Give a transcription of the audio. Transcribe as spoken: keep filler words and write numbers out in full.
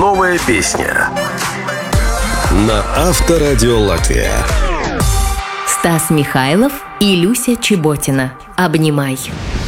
Новая песня на Авторадио Латвия. Стас Михайлов и Люся Чеботина. «Обнимай».